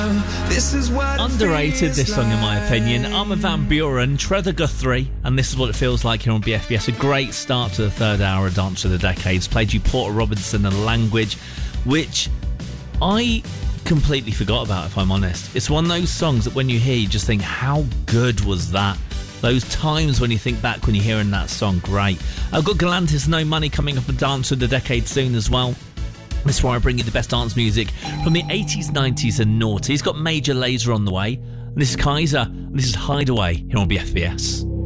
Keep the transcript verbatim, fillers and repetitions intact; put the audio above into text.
This is what underrated, this song, in my opinion. Armin van Buuren, Treather Guthrie, and This Is What It Feels Like here on B F B S. A great start to the third hour of Dance of the Decades. Played you Porter Robinson and Language, which I completely forgot about, if I'm honest. It's one of those songs that when you hear, you just think, how good was that? Those times when you think back when you're hearing that song, great. I've got Galantis No Money coming up on Dance of the Decade soon as well. This is where I bring you the best dance music from the eighties, nineties and noughties. Got Major Lazer on the way. And this is Kaiser, and this is Hideaway here on B F B S.